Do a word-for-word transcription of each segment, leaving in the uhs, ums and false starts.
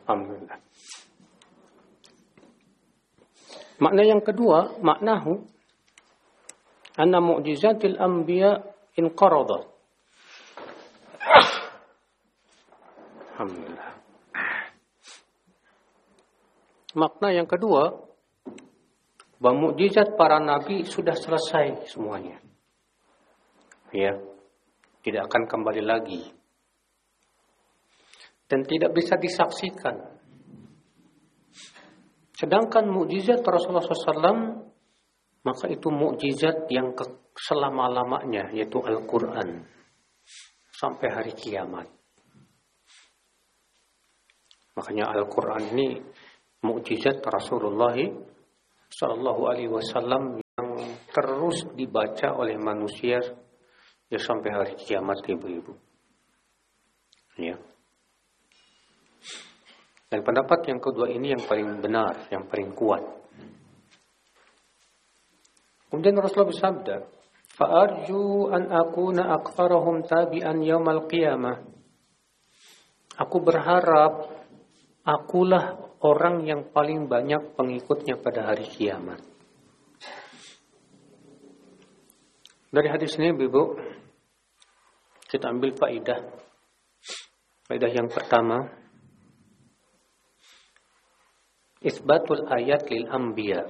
Alhamdulillah. Makna yang kedua, maknahu anna mu'jizatil anbiya inqaradat. Alhamdulillah. Makna yang kedua, bahwa mukjizat para nabi sudah selesai semuanya. Ya, tidak akan kembali lagi. Dan tidak bisa disaksikan. Sedangkan mukjizat Rasulullah shallallahu alaihi wasallam, maka itu mukjizat yang selama-lamanya, yaitu Al-Quran. Sampai hari kiamat. Makanya Al-Quran ini mukjizat Rasulullah shallallahu alaihi wasallam yang terus dibaca oleh manusia ya sampai hari kiamat, ibu-ibu. Ya. Dan pendapat yang kedua ini yang paling benar, yang paling kuat. Kemudian Rasulullah bersabda, "Fa'arju an akuna aktsarahum tabi'an yaumal qiyamah." Aku berharap akulah orang yang paling banyak pengikutnya pada hari kiamat. Dari hadis ini, Ibu, kita ambil faedah. Faedah yang pertama, isbatul ayat lil anbiya.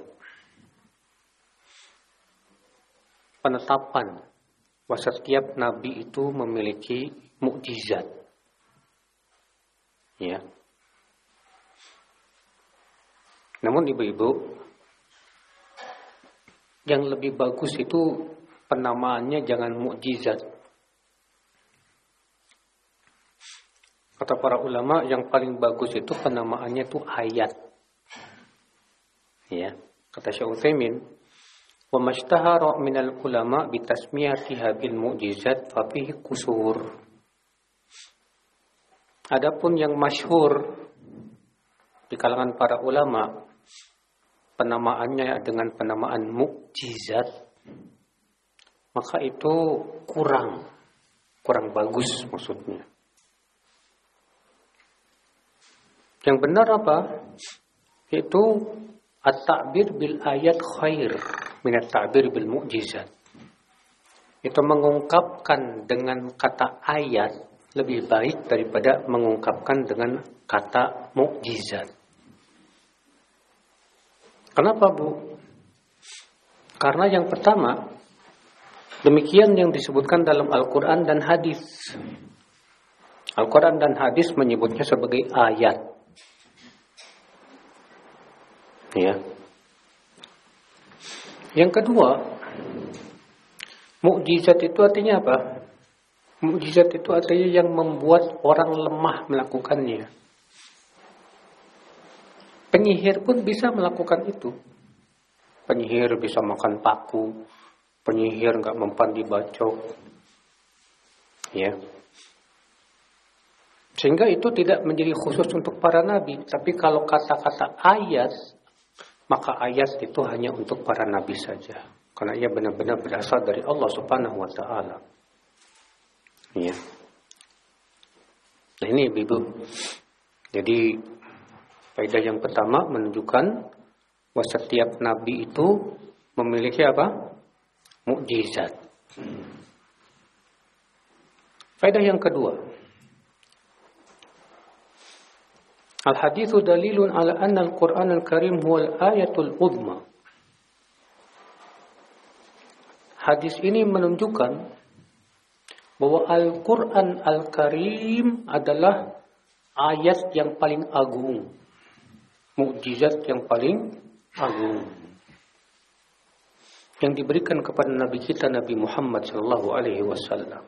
Penetapan bahwa setiap nabi itu memiliki mukjizat. Ya. Namun ibu-ibu, yang lebih bagus itu penamaannya jangan mukjizat. Kata para ulama, yang paling bagus itu penamaannya itu ayat. Ya, kata Syekh Utsaimin, "Wa mashtahara minal ulama bi tasmiyatiha bil mu'jizat fa fihi qusur." Adapun yang masyhur di kalangan para ulama penamaannya dengan penamaan mukjizat, maka itu kurang kurang bagus maksudnya. Yang benar apa? Itu at-ta'bir bil ayat khair min at-ta'bir bil mu'jizat. Itu mengungkapkan dengan kata ayat lebih baik daripada mengungkapkan dengan kata mukjizat. Kenapa, Bu? Karena yang pertama, demikian yang disebutkan dalam Al-Quran dan hadis. Al-Quran dan hadis menyebutnya sebagai ayat. Ya. Yang kedua, mukjizat itu artinya apa? Mukjizat itu artinya yang membuat orang lemah melakukannya. Penyihir pun bisa melakukan itu. Penyihir bisa makan paku, penyihir nggak mempan dibacok, ya. Sehingga itu tidak menjadi khusus untuk para nabi. Tapi kalau kata-kata ayat, maka ayat itu hanya untuk para nabi saja. Karena ia benar-benar berasal dari Allah Subhanahu wa Ta'ala. Ya. Nah ini ibu. Jadi faedah yang pertama menunjukkan bahwa setiap nabi itu memiliki apa? Mukjizat. Faedah yang kedua, al-haditsu dalilun ala anna al-Qur'an al-Karim huwa al-ayatul uzma. Hadis ini menunjukkan bahwa Al-Qur'an al-Karim adalah ayat yang paling agung, mukjizat yang paling agung yang diberikan kepada Nabi kita Nabi Muhammad sallallahu alaihi wasallam.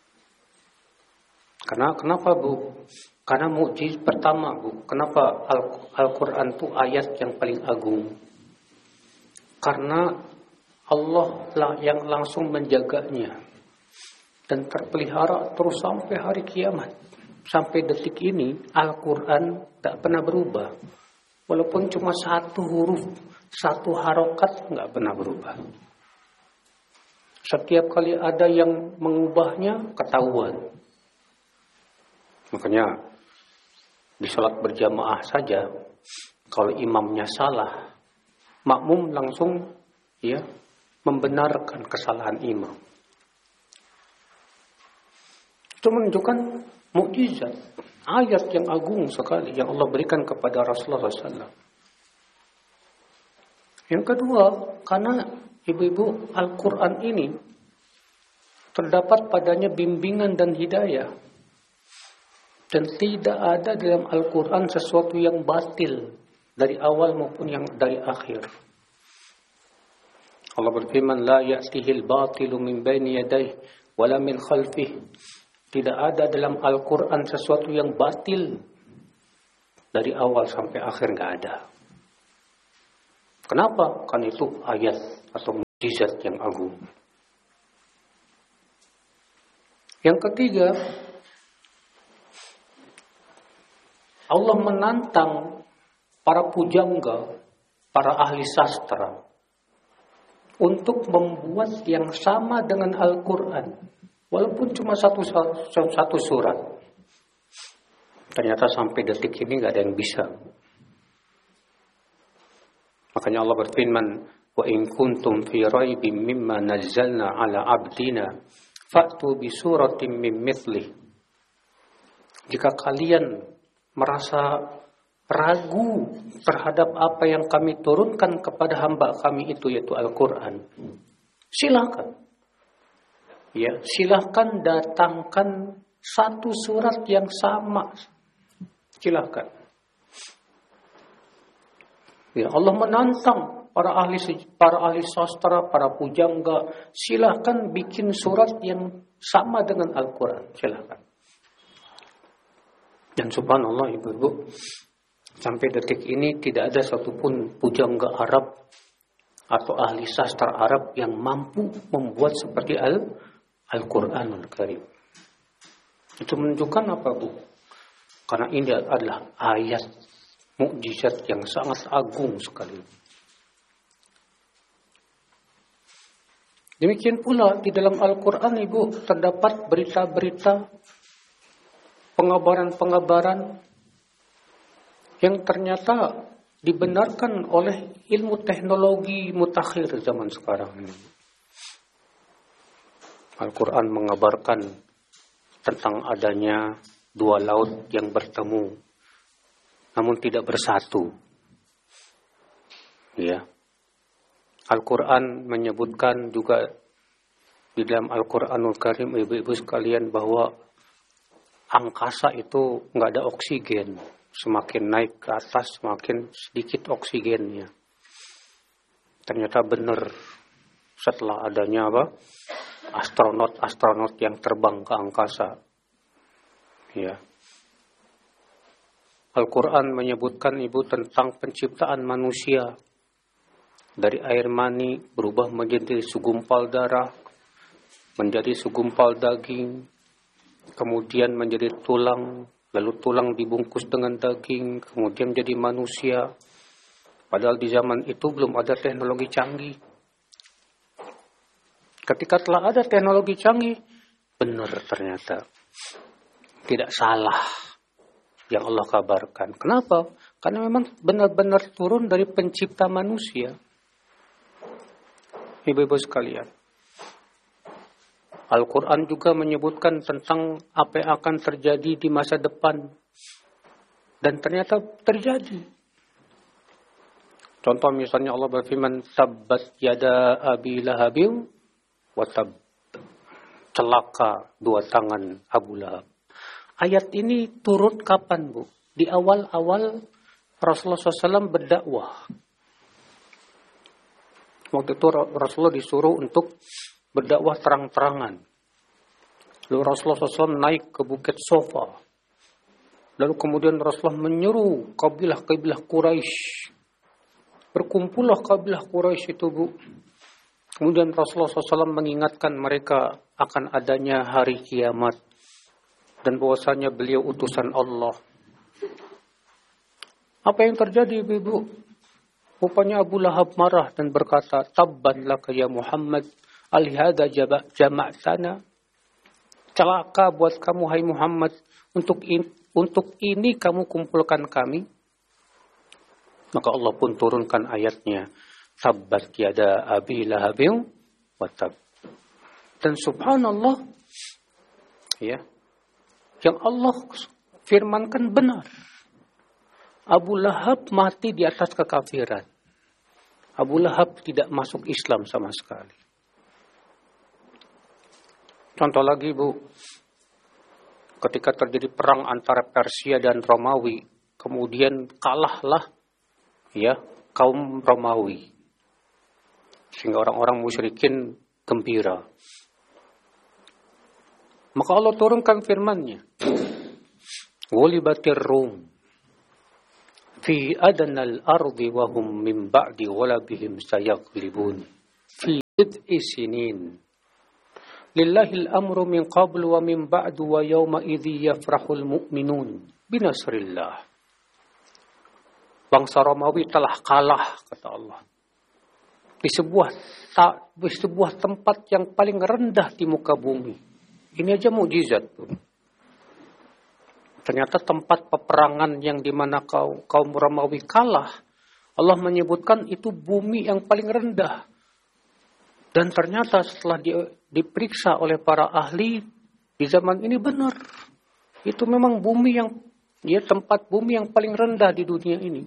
Karena kenapa, Bu? Karena mukjizat pertama, Bu. Kenapa Al-Qur'an itu ayat yang paling agung? Karena Allah lah yang langsung menjaganya dan terpelihara terus sampai hari kiamat. Sampai detik ini Al-Qur'an tak pernah berubah. Walaupun cuma satu huruf, satu harokat nggak pernah berubah. Setiap kali ada yang mengubahnya ketahuan. Makanya Di sholat berjamaah saja, kalau imamnya salah, makmum langsung ya membenarkan kesalahan imam. Itu menunjukkan mukjizat, ayat yang agung sekali yang Allah berikan kepada Rasulullah shallallahu alaihi wasallam. Yang kedua, karena ibu-ibu Al-Quran ini terdapat padanya bimbingan dan hidayah. Dan tidak ada dalam Al-Quran sesuatu yang batil dari awal maupun yang dari akhir. Allah berfirman, La ya'tihil batilu min baini yadayh, wala min khalfih. Tidak ada dalam Al-Quran sesuatu yang batil dari awal sampai akhir, nggak ada. Kenapa? Karena itu ayat atau mukjizat yang agung. Yang ketiga, Allah menantang para pujangga, para ahli sastra untuk membuat yang sama dengan Al-Quran, walaupun cuma satu satu surat. Ternyata sampai detik ini nggak ada yang bisa. Makanya Allah berfirman, wa in kuntum fi raibin mimma nazzalna ala abdina fa'tu bi suratin min mithlih. Jika kalian merasa ragu terhadap apa yang kami turunkan kepada hamba kami itu, yaitu Al-Quran, silakan. Ya, silakan datangkan satu surat yang sama. Silakan. Ya, Allah menantang para ahli para ahli sastra, para pujangga, silakan bikin surat yang sama dengan Al-Quran, silakan. Dan subhanallah ibu-ibu, sampai detik ini tidak ada satupun pujangga Arab atau ahli sastra Arab yang mampu membuat seperti Al Al-Quranul Karim. Itu menunjukkan apa, Bu? Karena ini adalah ayat mukjizat yang sangat agung sekali. Demikian pula di dalam Al-Quran, Ibu, terdapat berita-berita, pengabaran-pengabaran yang ternyata dibenarkan oleh ilmu teknologi mutakhir zaman sekarang ini. Al-Quran mengabarkan tentang adanya dua laut yang bertemu, namun tidak bersatu. Ya. Al-Quran menyebutkan juga di dalam Al-Quranul Karim, ibu-ibu sekalian, bahwa angkasa itu nggak ada oksigen. Semakin naik ke atas, semakin sedikit oksigennya. Ternyata benar setelah adanya apa? Astronot-astronot yang terbang ke angkasa. Ya. Al-Quran menyebutkan, Ibu, tentang penciptaan manusia. Dari air mani berubah menjadi segumpal darah, menjadi segumpal daging, kemudian menjadi tulang, lalu tulang dibungkus dengan daging, kemudian menjadi manusia. Padahal di zaman itu belum ada teknologi canggih. Ketika telah ada teknologi canggih, benar ternyata. Tidak salah yang Allah kabarkan. Kenapa? Karena memang benar-benar turun dari pencipta manusia. Ibu-ibu sekalian, Al-Quran juga menyebutkan tentang apa yang akan terjadi di masa depan. Dan ternyata terjadi. Contoh misalnya Allah berfirman, Tabbat yada abi lahabim wa tab. Celaka dua tangan Abu Lahab. Ayat ini turun kapan, Bu? Di awal-awal Rasulullah shallallahu alaihi wasallam berdakwah. Waktu itu Rasulullah disuruh untuk berdakwah terang-terangan. Lalu Rasulullah shallallahu alaihi wasallam naik ke Bukit Sofa. Lalu kemudian Rasulullah menyeru kabilah-kabilah Quraisy. Berkumpullah kabilah Quraisy itu, Bu. Kemudian Rasulullah shallallahu alaihi wasallam mengingatkan mereka akan adanya hari kiamat. Dan bahwasanya beliau utusan Allah. Apa yang terjadi, Ibu? Rupanya Abu Lahab marah dan berkata, Tabban laka ya Muhammad, alihada jama'tana. Celaka buat kamu, hai Muhammad, untuk in, untuk ini kamu kumpulkan kami? Maka Allah pun turunkan ayatnya. Tabbat yada abi lahabin wa tab. Dan subhanallah, ya, yang Allah firmankan benar. Abu Lahab mati di atas kekafiran. Abu Lahab tidak masuk Islam sama sekali. Contoh lagi, Bu. Ketika terjadi perang antara Persia dan Romawi, kemudian kalahlah ya kaum Romawi. Sehingga orang-orang musyrikin gembira. Maka Allah turunkan firman-Nya. Ghulibatir Rum fi adnal ardi wa hum min ba'di ghalabihim sayaghlibun fi bid'i sinin lillahil amru min qablu wa min ba'du wa yawma idzi yafrahul mu'minun binasrillah. Bangsa Romawi telah kalah, kata Allah, di sebuah ta, di sebuah tempat yang paling rendah di muka bumi. Ini aja mukjizat, Bu. Ternyata tempat peperangan yang dimana kaum, kaum Romawi kalah, Allah menyebutkan itu bumi yang paling rendah. Dan ternyata setelah di, diperiksa oleh para ahli di zaman ini benar. Itu memang bumi yang, ya, tempat bumi yang paling rendah di dunia ini.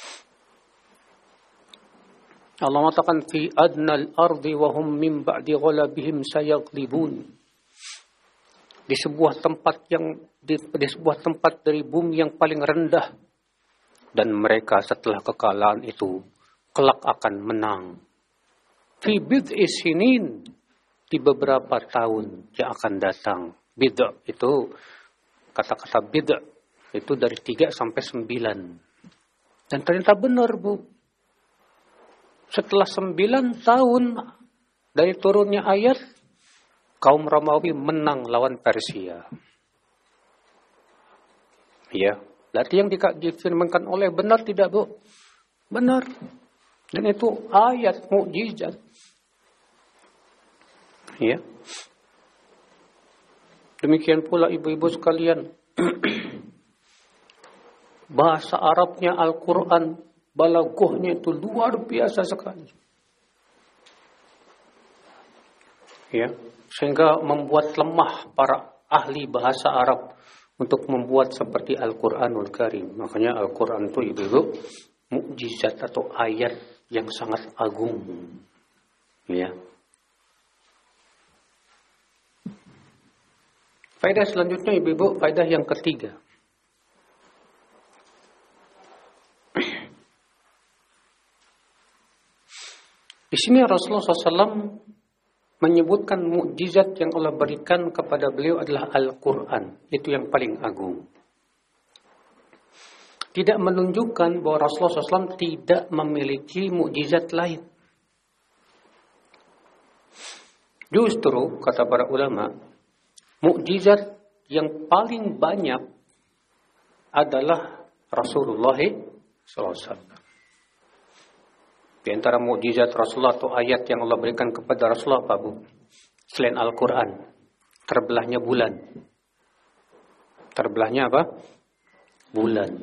Allah mengatakan fi adnal ardi wa hum min ba'di ghalabihim sayaghlibun. Di sebuah tempat yang di, di sebuah tempat dari bumi yang paling rendah, dan mereka setelah kekalahan itu kelak akan menang. Fi bid'i sinin, di beberapa tahun yang akan datang. Bid' itu kata-kata bid' itu dari tiga sampai sembilan. Dan ternyata benar, Bu. Setelah sembilan tahun dari turunnya ayat, kaum Romawi menang lawan Persia. Ya, berarti yang difirmankan oleh benar tidak, Bu? Benar. Dan itu ayat mukjizat. Ya. Demikian pula ibu-ibu sekalian. Bahasa Arabnya Al-Quran, balaghahnya itu luar biasa sekali. Ya. Sehingga membuat lemah para ahli bahasa Arab untuk membuat seperti Al-Quranul Karim. Makanya Al-Quran itu ibu-ibu mukjizat atau ayat yang sangat agung. Ya. Faedah selanjutnya ibu-ibu, faedah yang ketiga. Di sini Rasulullah shallallahu alaihi wasallam menyebutkan mukjizat yang Allah berikan kepada beliau adalah Al-Quran. Itu yang paling agung. Tidak menunjukkan bahwa Rasulullah shallallahu alaihi wasallam tidak memiliki mukjizat lain. Justru, kata para ulama, mukjizat yang paling banyak adalah Rasulullah shallallahu alaihi wasallam. Di antara mukjizat Rasulullah atau ayat yang Allah berikan kepada Rasulullah apa, Bu? Selain Al-Quran, terbelahnya bulan. Terbelahnya apa? Bulan.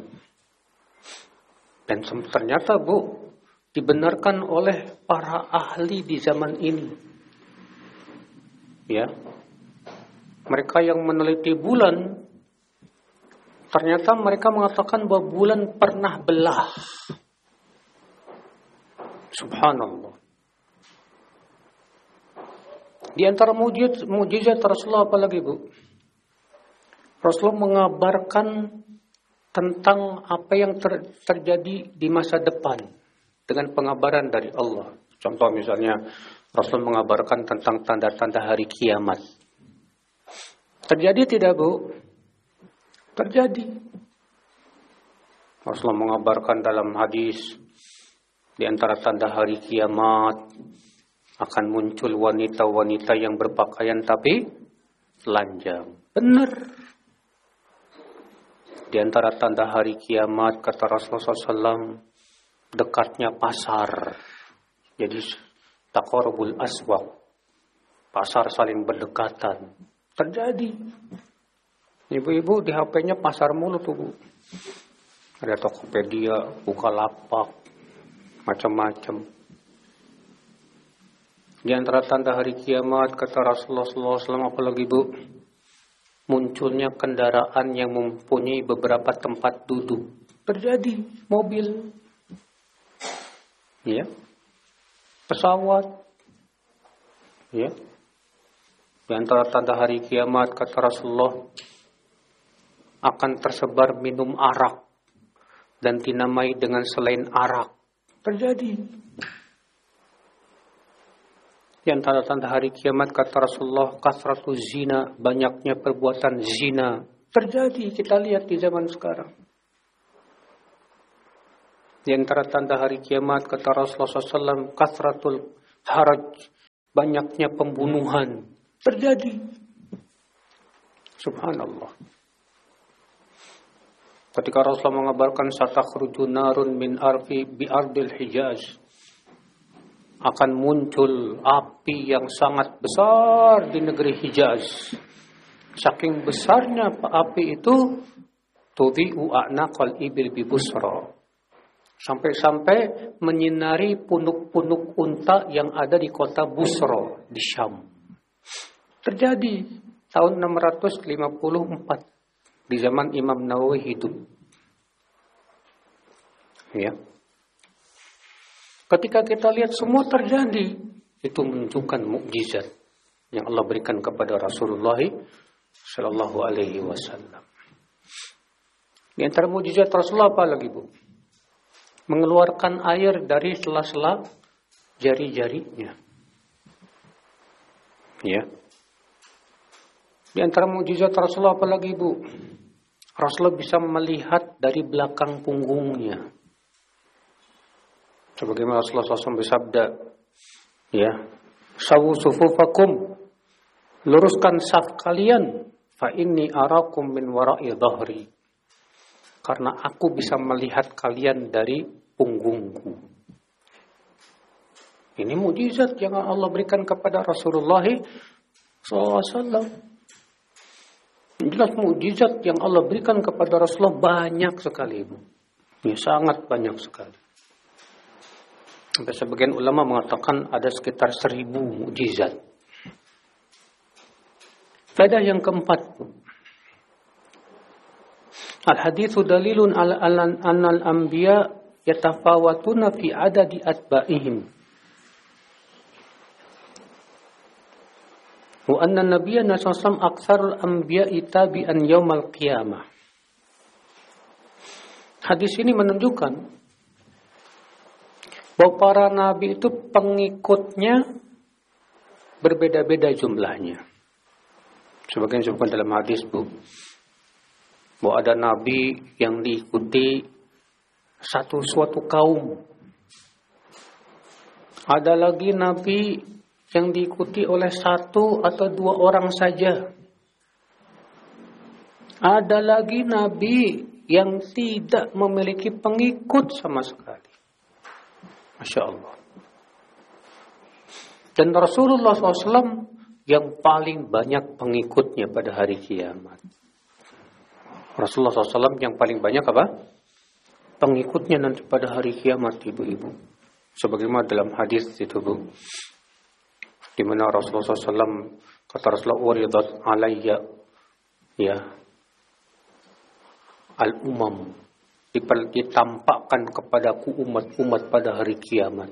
Dan ternyata, Bu, dibenarkan oleh para ahli di zaman ini. Ya. Mereka yang meneliti bulan, ternyata mereka mengatakan bahwa bulan pernah belah. Subhanallah. Di antara mujizat, mujizat Rasulullah apa lagi, Bu? Rasulullah mengabarkan tentang apa yang ter, terjadi di masa depan dengan pengabaran dari Allah. Contoh misalnya Rasul mengabarkan tentang tanda-tanda hari kiamat. Terjadi tidak, Bu? Terjadi. Rasulullah mengabarkan dalam hadis, di antara tanda hari kiamat akan muncul wanita-wanita yang berpakaian tapi telanjang. Benar. Di antara tanda hari kiamat, kata Rasulullah shallallahu alaihi wasallam, dekatnya pasar. Jadi taqarrubul aswaq. Pasar saling berdekatan. Terjadi. Ibu-ibu di H P-nya pasar mulu tuh, Bu. Ada Tokopedia, Bukalapak, macam-macam. Di antara tanda hari kiamat, kata Rasulullah sallallahu alaihi wasallam, apalagi Bu, munculnya kendaraan yang mempunyai beberapa tempat duduk. Terjadi mobil, ya, pesawat, ya. Di antara tanda hari kiamat, kata Rasulullah, akan tersebar minum arak dan dinamai dengan selain arak. Terjadi. Di antara tanda hari kiamat, kata Rasulullah, kasratu zina, banyaknya perbuatan zina. Terjadi, kita lihat di zaman sekarang. Di antara tanda hari kiamat, kata Rasulullah sallallahu alaihi wasallam, kasratul haraj, banyaknya pembunuhan. Terjadi. Subhanallah. Ketika Rasulullah mengabarkan satakhruju narun min arfi bi ardil Hijaz, akan muncul api yang sangat besar di negeri Hijaz. Saking besarnya api itu, tudhi'u a'naqal ibil bi Busra, sampai-sampai menyinari punuk-punuk unta yang ada di kota Busra di Syam. Terjadi tahun enam ratus lima puluh empat di zaman Imam Nawawi hidup. Ya. Ketika kita lihat semua terjadi, itu menunjukkan mukjizat yang Allah berikan kepada Rasulullah sallallahu alaihi wasallam. Di antara mukjizat Rasulullah apa lagi, Bu? Mengeluarkan air dari sela-sela jari-jarinya. Ya. Di antara mukjizat Rasulullah apa lagi, Bu? Rasulullah bisa melihat dari belakang punggungnya. Sebagaimana Rasulullah shallallahu alaihi wasallam bersabda, ya, sawu sufufakum, luruskan saf kalian, fa inni arakum min wara'i dhahri, karena aku bisa melihat kalian dari punggungku. Ini mukjizat yang Allah berikan kepada Rasulullah shallallahu alaihi wasallam. Jelas mukjizat yang Allah berikan kepada Rasulullah banyak sekali, Bu. Ya, sangat banyak sekali. Sampai sebagian ulama mengatakan ada sekitar seribu mukjizat. Faedah yang keempat, al-haditsu dalilun ala annal anbiya yatafawatuna fi adadi atba'ihim. Wa anna nabiyana sallallahu alaihi wasallam aktsarul anbiya'i tabi'an yaumal qiyamah. Hadis ini menunjukkan bahwa para nabi itu pengikutnya berbeda-beda jumlahnya. Sebagian disebutkan dalam hadis, Bu, bahwa ada nabi yang diikuti satu suatu kaum. Ada lagi nabi yang diikuti oleh satu atau dua orang saja. Ada lagi nabi yang tidak memiliki pengikut sama sekali. Masya Allah. Dan Rasulullah shallallahu alaihi wasallam yang paling banyak pengikutnya pada hari kiamat. Rasulullah shallallahu alaihi wasallam yang paling banyak apa? Pengikutnya nanti pada hari kiamat, ibu-ibu. Sebagaimana dalam hadis itu, Bu, di mana Rasulullah shallallahu alaihi wasallam kata Rasulullah, waridat alayya, ya, al-umam, ditampakkan kepadaku umat-umat pada hari kiamat.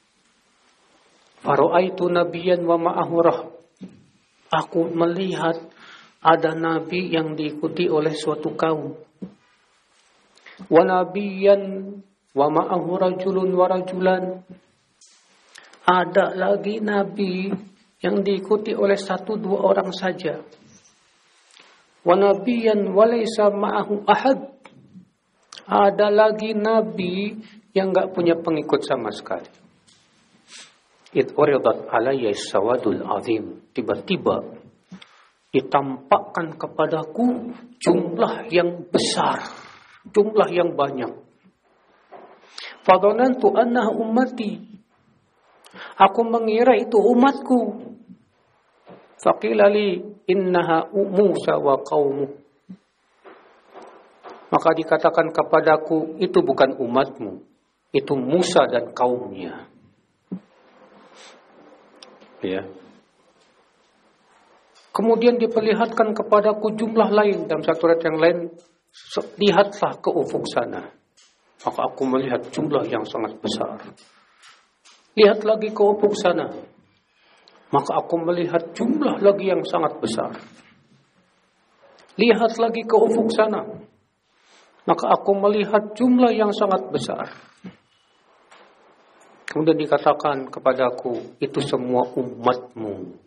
Fara'aitu nabiyyan wa ma'ahu rah. Aku melihat ada nabi yang diikuti oleh suatu kaum. Wa nabiyyan wa ma'ahu rajulun wa rajulan. Ada lagi nabi yang diikuti oleh satu dua orang saja. Wa nabiyyan wa laysa ma'ahu ahad. Ada lagi nabi yang enggak punya pengikut sama sekali. Id uridat alayya sawadul azim. Tiba-tiba ditampakkan kepadaku jumlah yang besar, jumlah yang banyak. Fadhanantu annaha ummati. Aku mengira itu umatku. Faqila li innaha Musa wa qaumuh. Maka dikatakan kepadaku, itu bukan umatmu, itu Musa dan kaumnya. Ya. Kemudian diperlihatkan kepadaku jumlah lain. Dalam satu ayat yang lain, lihatlah ke ufuk sana. Maka aku melihat jumlah yang sangat besar. Lihat lagi ke ufuk sana. Maka aku melihat jumlah lagi yang sangat besar. Lihat lagi ke ufuk sana. Maka aku melihat jumlah yang sangat besar. Kemudian dikatakan kepadaku, itu semua umatmu.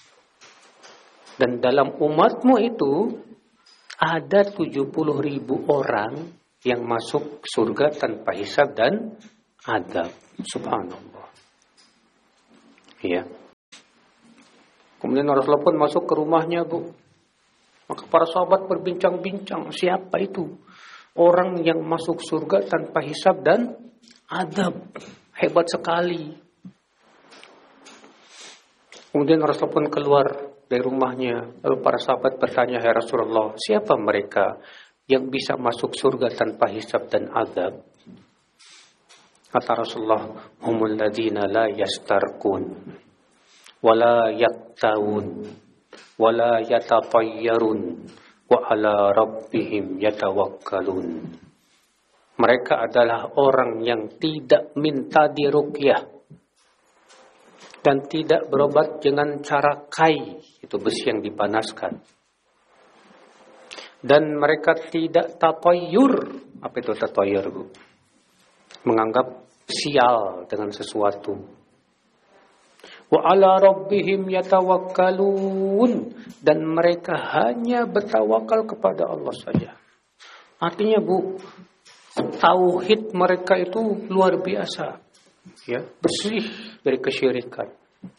Dan dalam umatmu itu ada tujuh puluh ribu orang yang masuk surga tanpa hisab dan adab. Subhanallah. Iya. Kemudian Rasulullah pun masuk ke rumahnya, Bu. Maka para sahabat berbincang-bincang, siapa itu orang yang masuk surga tanpa hisab dan adab? Hebat sekali. Kemudian Rasulullah pun keluar dari rumahnya. Lalu para sahabat bertanya, "Ya Rasulullah, siapa mereka yang bisa masuk surga tanpa hisab dan adab?" Kata Rasulullah, "Humul ladina la yastarqun wala yaktawun wala yatatayyarun wa ala rabbihim yatawakkalun." Mereka adalah orang yang tidak minta diruqyah dan tidak berobat dengan cara kai, itu besi yang dipanaskan. Dan mereka tidak tatayyur. Apa itu tatayyur, Bu? Menganggap sial dengan sesuatu. Wa ala rabbihim yatawakkalun, dan mereka hanya bertawakal kepada Allah saja. Artinya, Bu, tauhid mereka itu luar biasa, ya, bersih dari kesyirikan.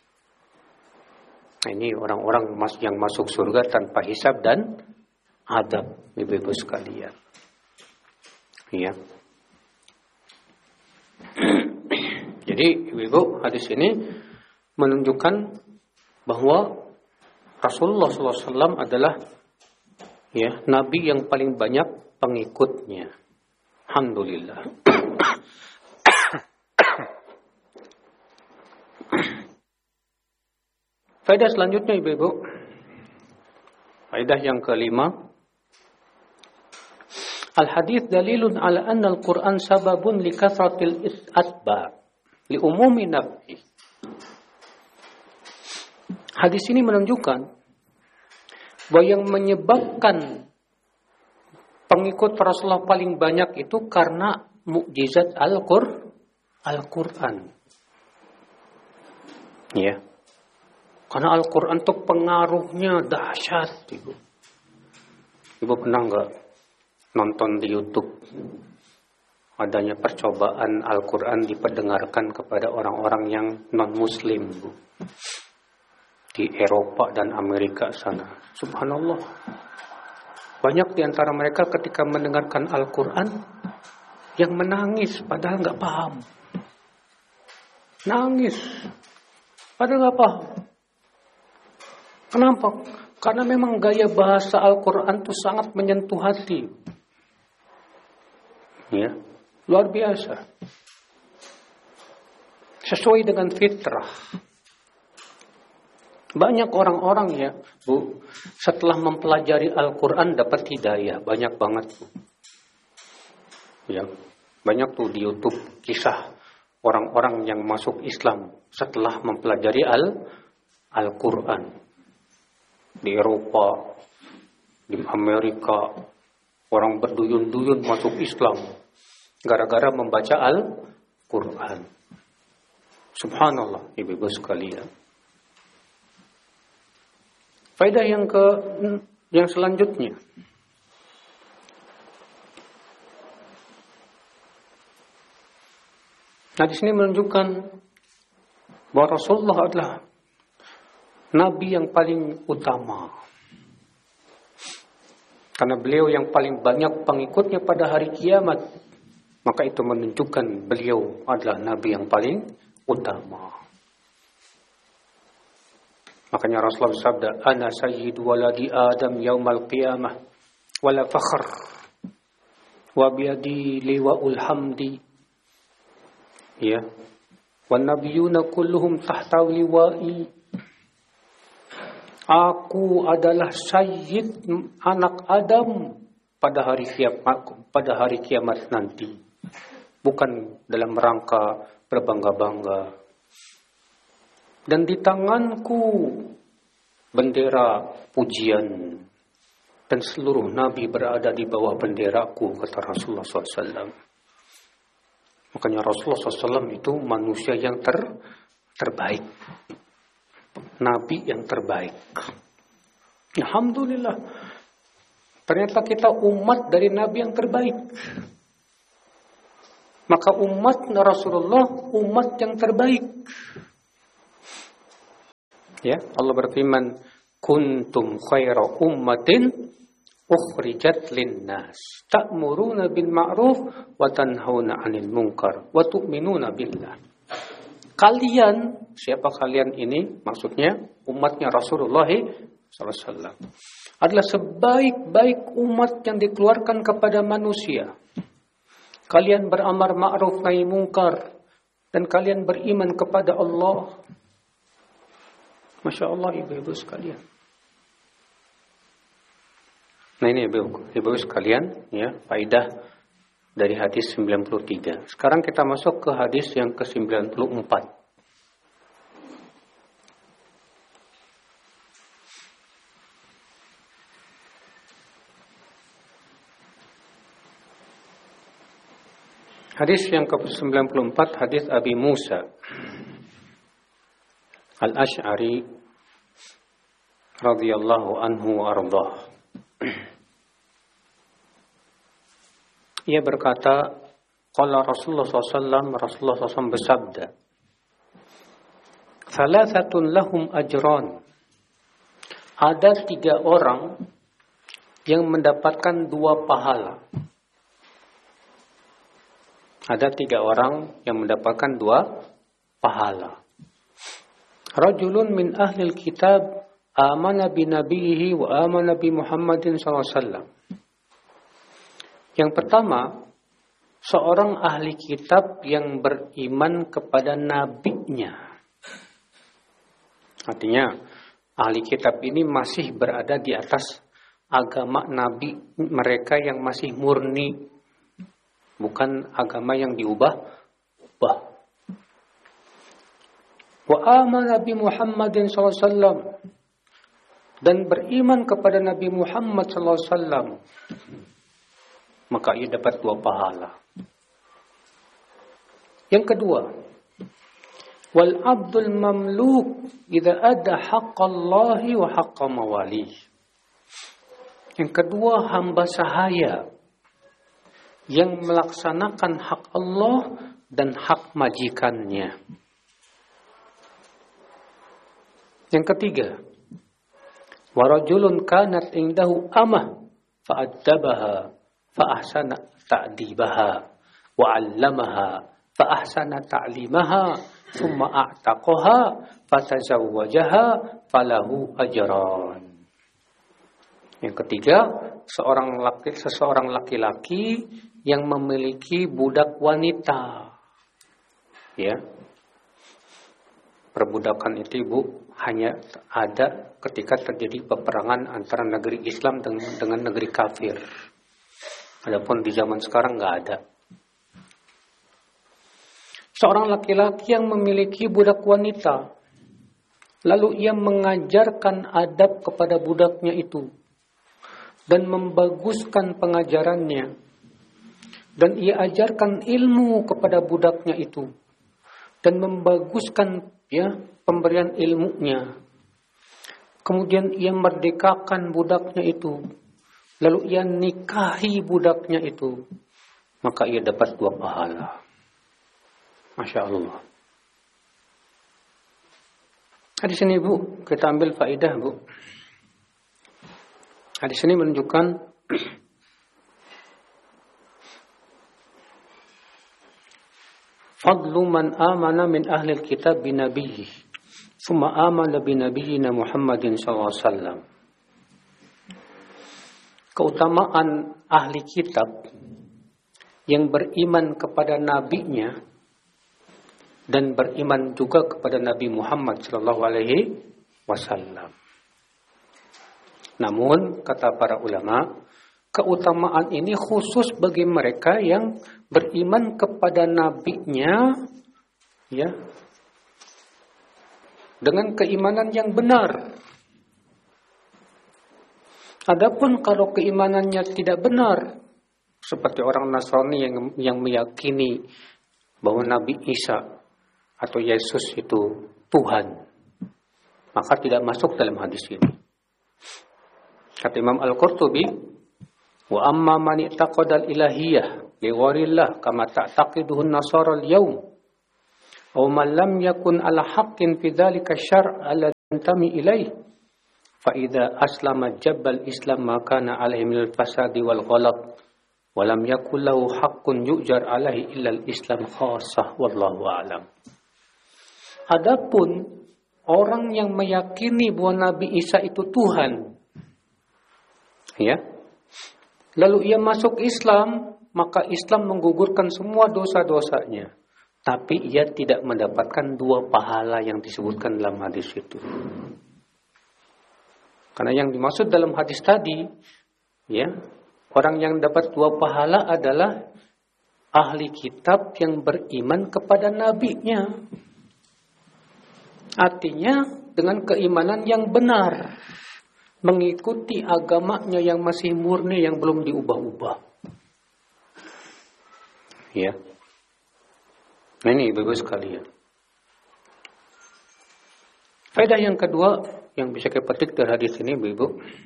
Nah, ini orang-orang yang masuk surga tanpa hisab dan adab, ibu-ibu sekalian. Ya. Jadi, ibu-ibu, hadis ini menunjukkan bahwa Rasulullah shallallahu alaihi wasallam adalah, ya, nabi yang paling banyak pengikutnya. Alhamdulillah. Faedah selanjutnya, ibu-ibu. Faedah yang kelima. Al-hadits dalilun ala anna al-Quran sababun li kathratil atba' li umumi nafi. Hadis ini menunjukkan bahwa yang menyebabkan pengikut Rasulullah paling banyak itu karena mukjizat Al-Qur, Al-Quran. Ya. Karena Al-Quran itu pengaruhnya dahsyat, Ibu. Ibu pernah nggak nonton di YouTube adanya percobaan Al-Quran diperdengarkan kepada orang-orang yang non-Muslim, Bu, di Eropa dan Amerika sana? Subhanallah. Banyak di antara mereka ketika mendengarkan Al-Quran yang menangis padahal nggak paham. Nangis padahal nggak paham. Kenapa? Karena memang gaya bahasa Al-Quran itu sangat menyentuh hati. Ya, luar biasa. Sesuai dengan fitrah. Banyak orang-orang, ya, Bu, setelah mempelajari Al-Quran dapat hidayah. Banyak banget, Bu. Ya, banyak tuh di YouTube kisah orang-orang yang masuk Islam setelah mempelajari Al Al-Quran. Di Eropa, di Amerika, orang berduyun-duyun masuk Islam gara-gara membaca Al-Quran. Subhanallah, ibu-ibu sekalian. Faedah yang ke yang selanjutnya. Nah, di sini menunjukkan bahwa Rasulullah adalah Nabi yang paling utama. Karena beliau yang paling banyak pengikutnya pada hari kiamat, maka itu menunjukkan beliau adalah Nabi yang paling utama. Makanya Rasulullah bersabda, "Ana sayyidu waladi Adam yaumal qiyamah wala fakhr." wa biyadi liwa'ul hamdi. Ya. Wan nabiyuna kulluhum tahta liwa'i. Aku adalah sayyid anak Adam pada hari kiamat, pada hari kiamat nanti. Bukan dalam rangka berbangga-bangga. Dan di tanganku bendera pujian. Dan seluruh nabi berada di bawah benderaku, kata Rasulullah shallallahu alaihi wasallam. Makanya Rasulullah shallallahu alaihi wasallam itu manusia yang ter, terbaik. Nabi yang terbaik. Alhamdulillah. Ternyata kita umat dari Nabi yang terbaik. Maka umat Rasulullah umat yang terbaik. Ya, Allah berfirman, kuntum khaira ummatin ukhrijat linnas ta'muruna bil ma'ruf wa tanhauna 'anil munkar wa tu'minuna billah. Kalian, siapa kalian ini? Maksudnya umatnya Rasulullah sallallahu alaihi wasallam adalah sebaik-baik umat yang dikeluarkan kepada manusia. Kalian beramar ma'ruf nahi mungkar dan kalian beriman kepada Allah. Masya Allah ibu-ibu sekalian. Nah ini ibu-ibu sekalian, ya, faidah dari hadis sembilan puluh tiga. Sekarang kita masuk ke hadis yang ke sembilan puluh empat. Hadis yang ke sembilan puluh empat, hadis Abi Musa Al-Asy'ari radhiyallahu anhu wa ardhah. Ia berkata, qala Rasulullah sallallahu alaihi wasallam, Rasulullah sallallahu alaihi wasallam bersabda, "Thalathatun lahum ajran." Ada tiga orang yang mendapatkan dua pahala. Ada tiga orang yang mendapatkan dua pahala. Rajulun min ahlil kitab amana bi nabiyhi wa amana bi Muhammadin sallallahu alaihi wasallam. Yang pertama, seorang ahli kitab yang beriman kepada nabinya. Artinya, ahli kitab ini masih berada di atas agama nabi mereka yang masih murni, bukan agama yang diubah-ubah. Wa amana bi Muhammadin sallallahu alaihi wasallam, dan beriman kepada Nabi Muhammad sallallahu alaihi wasallam, maka ia dapat dua pahala. Yang kedua, wal abdul mamluk idza adda haqqallahi wa haqqa mawalih. Yang kedua, hamba sahaya yang melaksanakan hak Allah dan hak majikannya. Yang ketiga, wa rajulun kanat indahu amah fa'addabaha fa'ahsana ta'dibaha wa 'allamaha fa'ahsana ta'limaha thumma a'taqaha fatazawwajaha falahu ajran. Yang ketiga, seorang laki, seseorang laki-laki yang memiliki budak wanita. Ya. Perbudakan itu Ibu hanya ada ketika terjadi peperangan antara negeri Islam dengan, dengan negeri kafir. Adapun di zaman sekarang nggak ada. Seorang laki-laki yang memiliki budak wanita, lalu ia mengajarkan adab kepada budaknya itu dan membaguskan pengajarannya, dan ia ajarkan ilmu kepada budaknya itu dan membaguskan ya pemberian ilmunya. Kemudian ia merdekakan budaknya itu, lalu ia nikahi budaknya itu, maka ia dapat dua pahala. Masya Allah. Di sini Bu, kita ambil faedah Bu. Di sini menunjukkan fadlu man amana min ahli kitab bi nabiyhi thumma amana bi nabiyyina Muhammadin sallallahu alaihi wasallam. Keutamaan ahli kitab yang beriman kepada nabinya dan beriman juga kepada Nabi Muhammad sallallahu alaihi wasallam. Namun kata para ulama, keutamaan ini khusus bagi mereka yang beriman kepada nabinya ya dengan keimanan yang benar. Adapun kalau keimanannya tidak benar, seperti orang Nasrani yang yang meyakini bahwa Nabi Isa atau Yesus itu Tuhan, maka tidak masuk dalam hadis ini. Kata Imam Al-Qurtubi, wa amma man i'taqada al-ilahiyyah li ghairillah kama ta'taqiduhu an-nasara al-yawm aw man lam yakun ala haqqin fi dhalika syar' alladhi yantami ilayhi fa idza aslama jabbal islam ma kana alaihi min al-fasadi wal ghalat wa lam yakul lahu haqqun yu'jar alaihi illa al-islam khassah wallahu a'lam. Adapun orang yang meyakini bahwa Nabi Isa itu Tuhan, ya, lalu ia masuk Islam, maka Islam menggugurkan semua dosa-dosanya. Tapi ia tidak mendapatkan dua pahala yang disebutkan dalam hadis itu. Karena yang dimaksud dalam hadis tadi, ya, orang yang dapat dua pahala adalah ahli kitab yang beriman kepada nabinya. Artinya dengan keimanan yang benar, mengikuti agamanya yang masih murni, yang belum diubah-ubah. Ya. Nah ini Ibu sekalian. Faedah yang kedua yang bisa kita petik dari hadis ini, Ibu.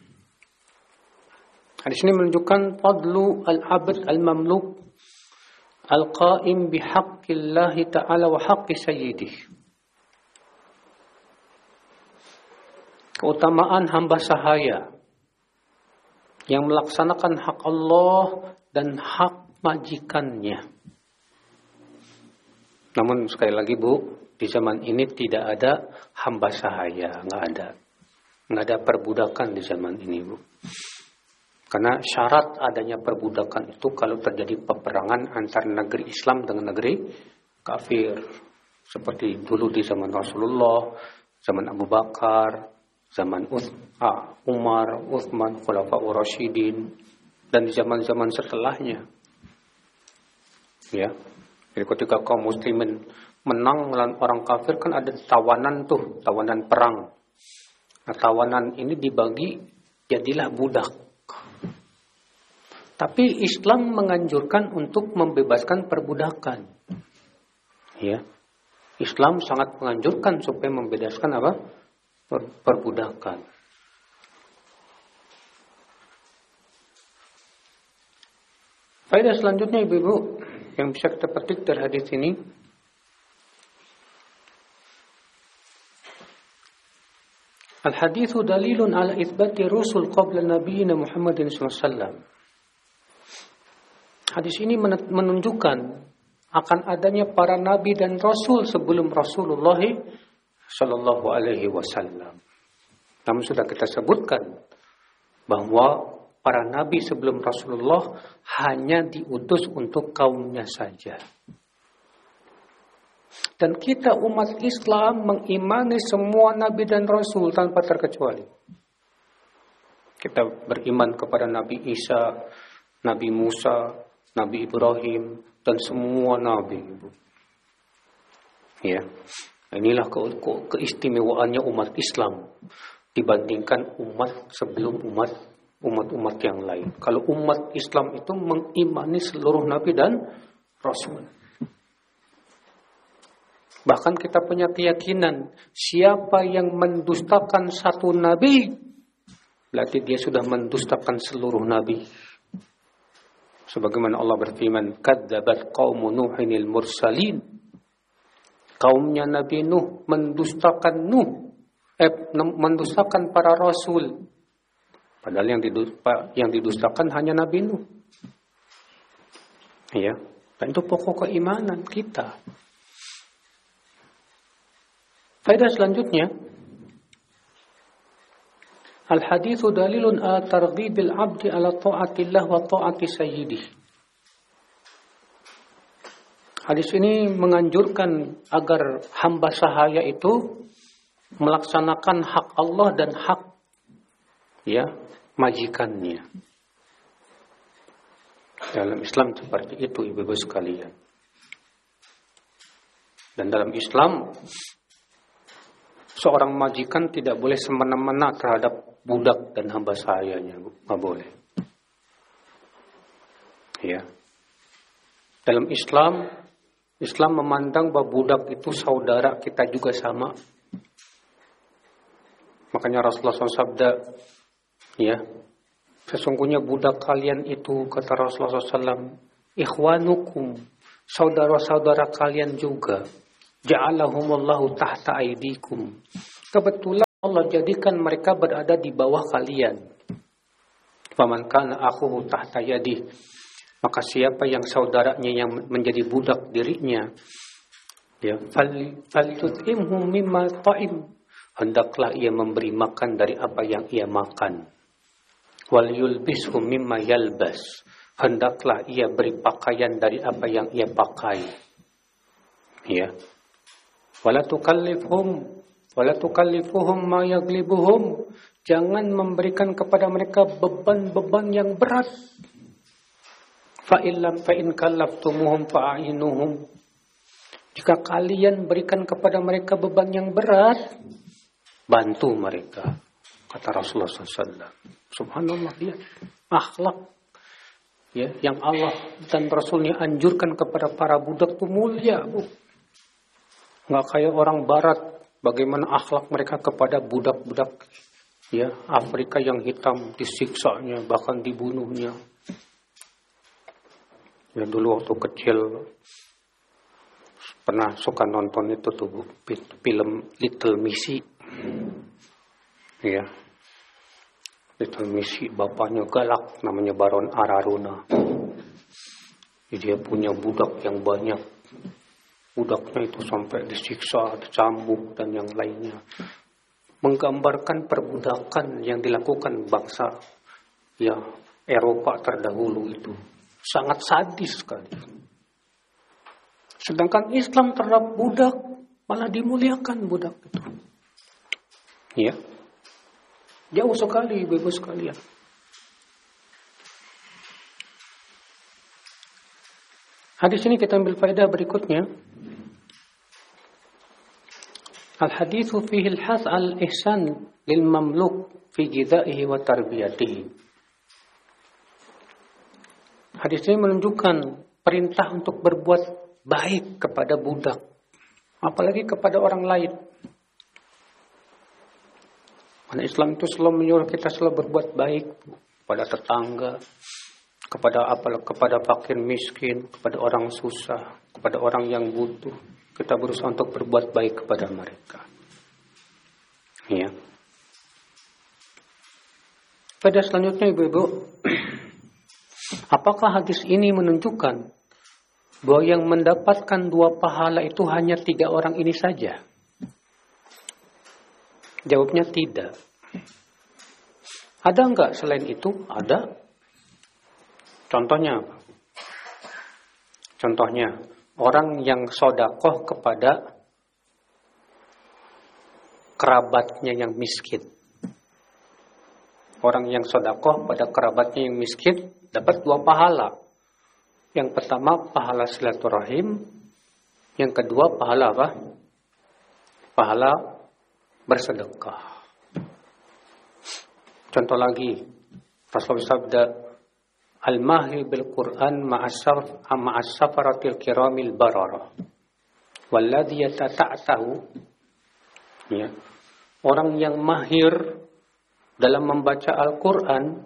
Hadis ini menunjukkan fadlu al-abd al-mamluk al-qaim bihaqqillah ta'ala wa haqqi sayyidih. Keutamaan hamba sahaya yang melaksanakan hak Allah dan hak majikannya. Namun sekali lagi Bu, di zaman ini tidak ada hamba sahaya, nggak ada, nggak ada perbudakan di zaman ini Bu. Karena syarat adanya perbudakan itu kalau terjadi peperangan antara negeri Islam dengan negeri kafir, seperti dulu di zaman Rasulullah, zaman Abu Bakar, zaman ah, Umar, Utsman, Khulafaur Rasyidin, dan di zaman-zaman setelahnya. Ya. Jadi ketika kaum muslimin menang melawan orang kafir kan ada tawanan tuh, tawanan perang. Nah, tawanan ini dibagi jadilah budak. Tapi Islam menganjurkan untuk membebaskan perbudakan. Ya. Islam sangat menganjurkan supaya membebaskan apa? Perbudakan. Faedah selanjutnya Ibu-ibu yang bisa kita petik dari hadis ini, al-haditsu dalilun ala itsbati rusul qabla nabiyina Muhammadin sallallahu alaihi wasallam. Hadis ini menunjukkan akan adanya para nabi dan rasul sebelum Rasulullah sallallahu alaihi wasallam. Namun sudah kita sebutkan bahwa para nabi sebelum Rasulullah hanya diutus untuk kaumnya saja. Dan kita umat Islam mengimani semua nabi dan rasul tanpa terkecuali. Kita beriman kepada Nabi Isa, Nabi Musa, Nabi Ibrahim, dan semua nabi. Ya. Inilah ke ke keistimewaannya umat Islam dibandingkan umat sebelum umat umat-umat yang lain. Kalau umat Islam itu mengimani seluruh nabi dan rasul. Bahkan kita punya keyakinan siapa yang mendustakan satu nabi, berarti dia sudah mendustakan seluruh nabi. Sebagaimana Allah berfirman, kadzabat qaumu nuhinil mursalin. Kaumnya Nabi Nuh mendustakan Nuh, eh, mendustakan para rasul. Padahal yang didustakan, yang didustakan hanya Nabi Nuh. Ya, dan itu pokok keimanan kita. Faedah selanjutnya, al-haditsu dalilun ala targhibil 'abdi ala ta'atillah wa ta'ati sayyidih. Hadis ini menganjurkan agar hamba sahaya itu melaksanakan hak Allah dan hak ya majikannya. Dalam Islam seperti itu, ibu-ibu sekalian. Dan dalam Islam seorang majikan tidak boleh semena-mena terhadap budak dan hamba sahayanya, nggak boleh. Ya. Dalam Islam, Islam memandang bahwa budak itu saudara kita juga sama. Makanya Rasulullah shallallahu alaihi wasallam sabda, ya, sesungguhnya budak kalian itu, kata Rasulullah shallallahu alaihi wasallam, ikhwanukum, saudara-saudara kalian juga. Ja'alahumullahu tahta aidikum. Kebetulan Allah jadikan mereka berada di bawah kalian. Faman kana akhuhu tahta yadih. Maka siapa yang saudaranya yang menjadi budak dirinya, ya, falyut'imhu mimma ta'im, hendaklah ia memberi makan dari apa yang ia makan. Wal yulbishu mimma yalbas, hendaklah ia beri pakaian dari apa yang ia pakai. Ya. Wala tukallifhum wala tukallifuhum ma yaglibuhum, jangan memberikan kepada mereka beban-beban yang berat. Fa illam fa in kallaftumuhum fa'inuhum, jika kalian berikan kepada mereka beban yang berat, bantu mereka, kata Rasulullah shallallahu alaihi wasallam. Subhanallah, ya, akhlak ya yang Allah dan Rasulnya anjurkan kepada para budak itu mulia, Bu. Nggak kayak orang Barat, bagaimana akhlak mereka kepada budak-budak ya Afrika yang hitam, disiksanya, bahkan dibunuhnya. Ya dulu waktu kecil pernah suka nonton itu tuh, Bu, film Little Missy. Ya. Little Missy, bapaknya galak, namanya Baron Araruna. Dia punya budak yang banyak. Budaknya itu sampai disiksa, dicambuk dan yang lainnya. Menggambarkan perbudakan yang dilakukan bangsa ya Eropa terdahulu itu. Sangat sadis sekali. Sedangkan Islam terhadap budak malah dimuliakan budak itu. Ya. Jauh sekali, ibu-ibu sekalian. Hadis ini kita ambil faedah berikutnya. Al-haditsu fihi al-has al-ihsan lil mamluk fi ghidaihi wa tarbiyatihi. Hadis ini menunjukkan perintah untuk berbuat baik kepada budak, apalagi kepada orang lain. Karena Islam itu selalu menyuruh kita selalu berbuat baik kepada tetangga, kepada apa, kepada fakir miskin, kepada orang susah, kepada orang yang butuh. Kita berusaha untuk berbuat baik kepada mereka. Ya. Pada selanjutnya, ibu-ibu, apakah hadis ini menunjukkan bahwa yang mendapatkan dua pahala itu hanya tiga orang ini saja? Jawabnya tidak. Ada enggak selain itu? Ada. Contohnya apa? Contohnya, orang yang sodakoh kepada kerabatnya yang miskin. Orang yang sodakoh pada kerabatnya yang miskin dapat dua pahala. Yang pertama pahala silaturahim, yang kedua pahala apa? Pahala bersedekah. Contoh lagi, Rasulullah sabda, al-mahir bil Quran ma'asaf ma'asafaratil kiramil barara. Walladhi yatata'tahu. Ya. Orang yang mahir dalam membaca Al-Quran,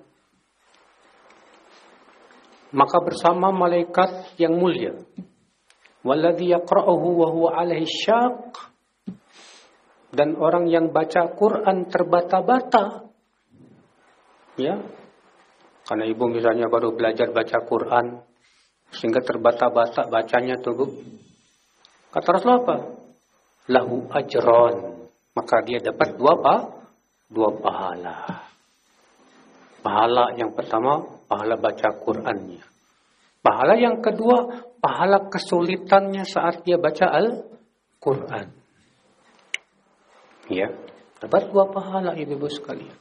maka bersama malaikat yang mulia. Walladhi yaqra'uhu wa huwa alaihi syaq. Dan orang yang baca Quran terbata-bata. Ya. Karena ibu misalnya baru belajar baca Quran, sehingga terbata-bata bacanya tuh, Bu. Kata Rasulullah apa? Lahu ajron. Maka dia dapat dua apa? Dua pahala. Pahala yang pertama, pahala baca Qurannya. Pahala yang kedua, pahala kesulitannya saat dia baca Al-Quran. Ya, dapat dua pahala ibu-ibu sekalian.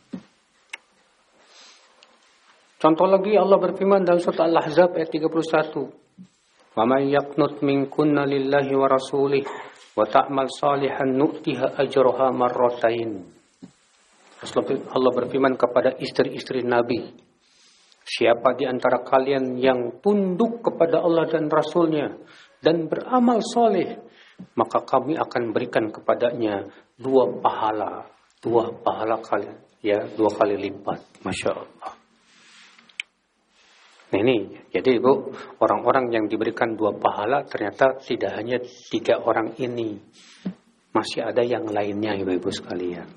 Contoh lagi Allah berfirman dalam surat Al-Ahzab ayat tiga puluh satu. Wa may yaqnut minkunna lillahi wa rasulih wa ta'mal salihan nu'tiha ajraha marratain. Allah berfirman kepada istri-istri Nabi, siapa di antara kalian yang tunduk kepada Allah dan Rasulnya dan beramal soleh, maka kami akan berikan kepadanya dua pahala, dua pahala kalian, ya, dua kali lipat. Masya Allah. Nah ini, jadi ibu, orang-orang yang diberikan dua pahala ternyata tidak hanya tiga orang ini, masih ada yang lainnya ibu-ibu sekalian.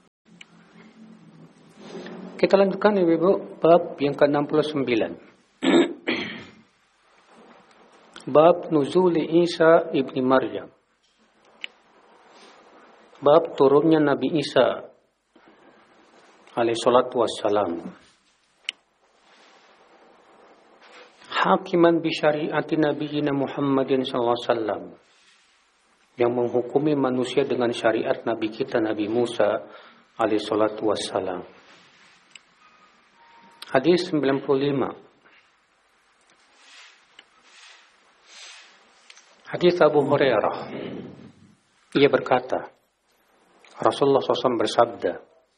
Kita lanjutkan ibu-ibu, bab yang ke enam puluh sembilan. Bab nuzuli Isa ibni Maryam. Bab turunnya Nabi Isa alaihi salatu wassalam. Hakiman bi syariati nabiyina Muhammadin sallallahu alaihi wasallam, yang menghukumi manusia dengan syariat Nabi kita Nabi Musa alaihi salatu wassalam. Hadis sembilan puluh lima. Hadis Abu Hurairah. Ia berkata, Rasulullah shallallahu alaihi wasallam bersabda,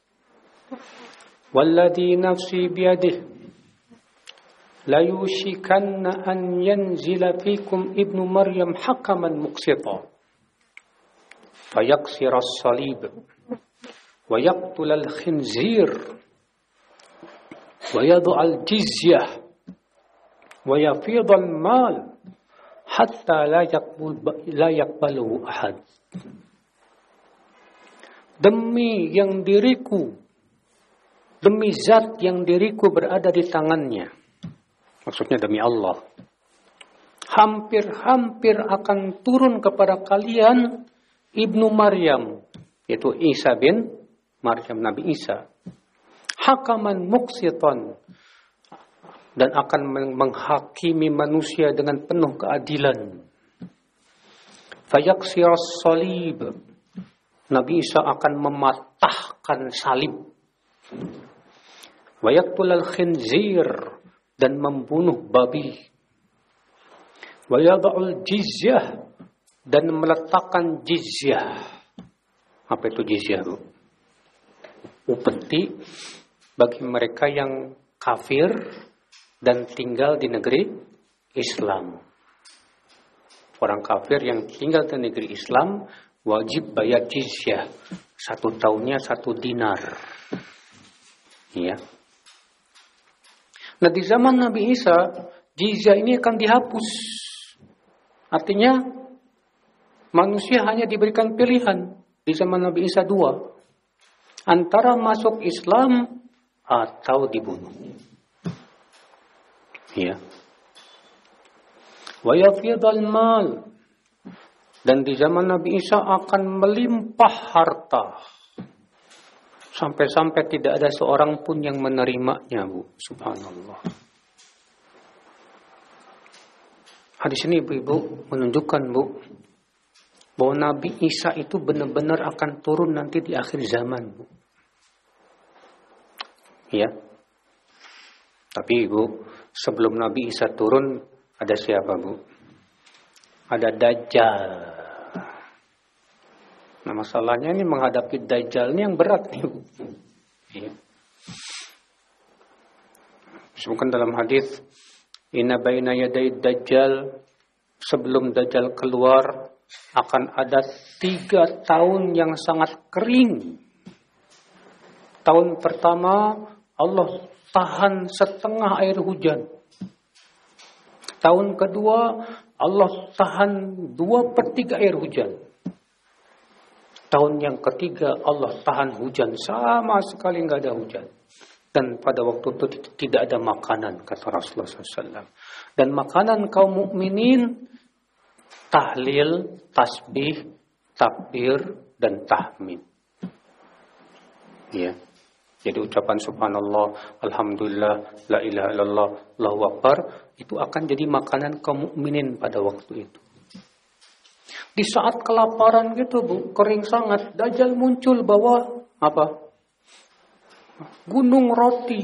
"Walladzi nafsi biyadihi la yushikanna an yanzila fikum ibnu Maryam hakaman muqsita fayaksira as-salib wa yaqtul al-khinzir wa yad'u al-jizyah wa yafid al-mal hatta la yaqbul la yaqbalu ahad." Demi yang diriku, demi zat yang diriku berada di tangannya, maksudnya demi Allah, hampir-hampir akan turun kepada kalian ibnu Maryam, yaitu Isa bin Maryam, Nabi Isa, hakaman muqsitan, dan akan menghakimi manusia dengan penuh keadilan. Fayaksiras salib, Nabi Isa akan mematahkan salib. Wayaqtul al-khinzir, dan membunuh babi. Wayada'ul jizyah, dan meletakkan jizyah. Apa itu jizyah, Bu? Upeti bagi mereka yang kafir dan tinggal di negeri Islam. Orang kafir yang tinggal di negeri Islam wajib bayar jizyah. Satu tahunnya satu dinar. Ya. Nah di zaman Nabi Isa, jizyah ini akan dihapus. Artinya manusia hanya diberikan pilihan di zaman Nabi Isa dua, antara masuk Islam atau dibunuh. Ya. Wa yafidal mal, dan di zaman Nabi Isa akan melimpah harta. Sampai-sampai tidak ada seorang pun yang menerimanya, Bu. Subhanallah. Hadis ini ibu-ibu menunjukkan, Bu, bahwa Nabi Isa itu benar-benar akan turun nanti di akhir zaman, Bu. Ya. Tapi Ibu, sebelum Nabi Isa turun, ada siapa, Bu? Ada Dajjal. Nah, masalahnya ini menghadapi Dajjal ini yang berat nih, Bu. Ya. Disebutkan dalam hadis, inna baina yaday Dajjal, sebelum Dajjal keluar akan ada tiga tahun yang sangat kering. Tahun pertama Allah tahan setengah air hujan. Tahun kedua Allah tahan dua per tiga air hujan. Tahun yang ketiga Allah tahan hujan sama sekali nggak ada hujan. Dan pada waktu itu tidak ada makanan, kata Rasulullah shallallahu alaihi wasallam. Dan makanan kaum mukminin tahlil, tasbih, takbir, dan tahmid. Ya. Jadi ucapan subhanallah, alhamdulillah, la ilaha illallah, Allahu akbar, itu akan jadi makanan kaum mukminin pada waktu itu. Di saat kelaparan gitu Bu, kering sangat, Dajjal muncul bawa apa? Gunung roti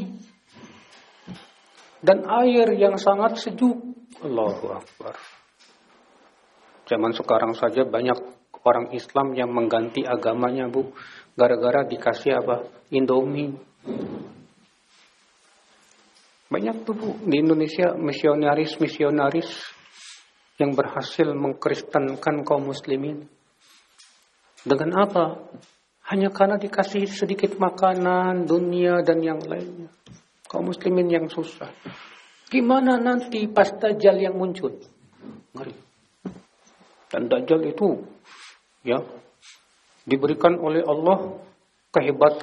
dan air yang sangat sejuk. Allahu akbar. Zaman sekarang saja banyak orang Islam yang mengganti agamanya Bu, gara-gara dikasih apa? Indomie. Banyak tuh Bu di Indonesia misionaris-misionaris yang berhasil mengkristenkan kaum muslimin. Dengan apa? Hanya karena dikasih sedikit makanan, dunia dan yang lainnya. Kaum muslimin yang susah. Gimana nanti pas Dajjal yang muncul? Ngeri. Dan Dajjal itu ya diberikan oleh Allah kehebatan